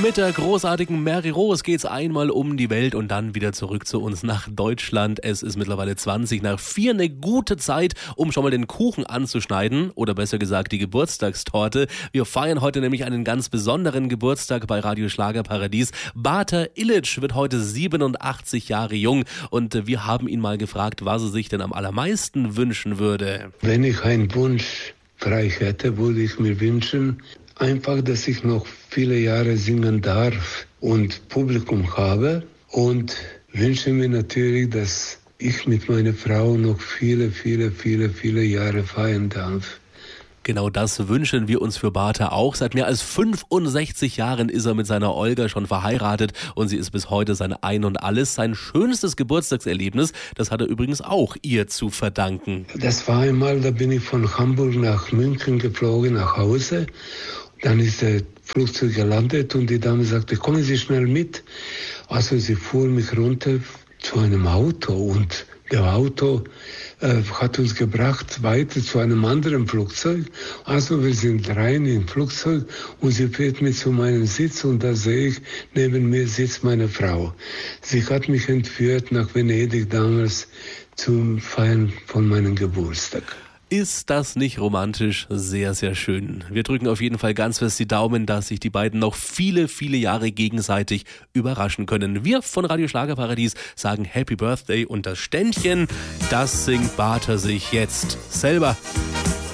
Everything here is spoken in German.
Mit der großartigen Mary Rose geht's einmal um die Welt und dann wieder zurück zu uns nach Deutschland. Es ist mittlerweile 4:20, eine gute Zeit, um schon mal den Kuchen anzuschneiden oder besser gesagt die Geburtstagstorte. Wir feiern heute nämlich einen ganz besonderen Geburtstag bei Radio Schlagerparadies. Bata Illich wird heute 87 Jahre jung und wir haben ihn mal gefragt, was er sich denn am allermeisten wünschen würde. Wenn ich einen Wunsch frei hätte, würde ich mir wünschen, einfach, dass ich noch viele Jahre singen darf und Publikum habe, und wünsche mir natürlich, dass ich mit meiner Frau noch viele Jahre feiern darf. Genau das wünschen wir uns für Bata auch. Seit mehr als 65 Jahren ist er mit seiner Olga schon verheiratet und sie ist bis heute sein Ein und Alles. Sein schönstes Geburtstagserlebnis, das hat er übrigens auch ihr zu verdanken. Das war einmal, da bin ich von Hamburg nach München geflogen, nach Hause. Dann ist der Flugzeug gelandet und die Dame sagte, kommen Sie schnell mit. Also sie fuhr mich runter zu einem Auto und der Auto hat uns gebracht weiter zu einem anderen Flugzeug. Also wir sind rein im Flugzeug und sie fährt mich zu meinem Sitz und da sehe ich, neben mir sitzt meine Frau. Sie hat mich entführt nach Venedig damals zum Feiern von meinem Geburtstag. Ist das nicht romantisch? Sehr, sehr schön. Wir drücken auf jeden Fall ganz fest die Daumen, dass sich die beiden noch viele Jahre gegenseitig überraschen können. Wir von Radio Schlagerparadies sagen Happy Birthday und das Ständchen, das singt Bata sich jetzt selber.